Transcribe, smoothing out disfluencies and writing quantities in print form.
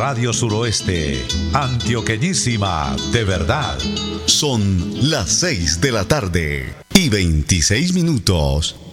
Radio Suroeste, antioqueñísima de verdad. Son las 6 de la tarde y 26 minutos.